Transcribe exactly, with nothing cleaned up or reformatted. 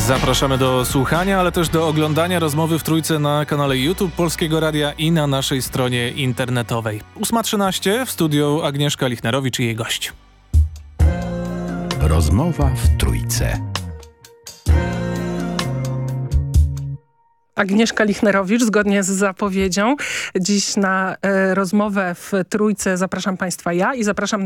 Zapraszamy do słuchania, ale też do oglądania rozmowy w Trójce na kanale YouTube Polskiego Radia i na naszej stronie internetowej. ósma trzynaście w studiu Agnieszka Lichnerowicz i jej gość. Rozmowa w Trójce. Agnieszka Lichnerowicz, zgodnie z zapowiedzią. Dziś na e, rozmowę w Trójce zapraszam Państwa ja i zapraszam